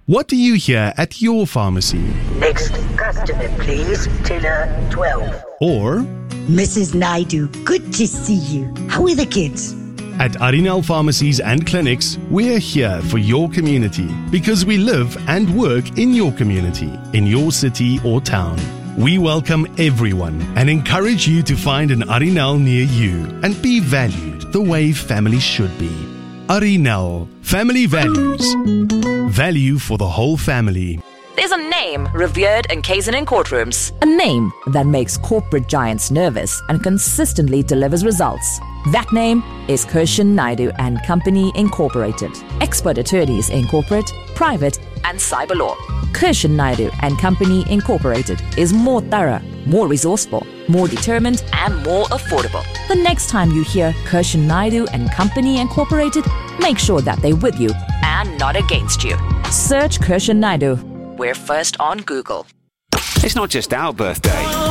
What do you hear at your pharmacy? Next customer, please. Tiller 12. Or Mrs. Naidu, good to see you. How are the kids? at Arinal Pharmacies and Clinics, we're here for your community because we live and work in your community, in your city or town. We welcome everyone and encourage you to find an Arinal near you and be valued the way family should be. Arinal, family values. Value for the whole family. There's a name revered in KZN courtrooms. A name that makes corporate giants nervous and consistently delivers results. That name is Kirshan Naidu and Company Incorporated. Expert attorneys in corporate, private and cyber law. Kirshan Naidu and Company Incorporated is more thorough, more resourceful, more determined and more affordable. The next time you hear Kirshan Naidu and Company Incorporated, make sure that they're with you and not against you. Search Kirshan Naidu. We're first on Google. It's not just our birthday.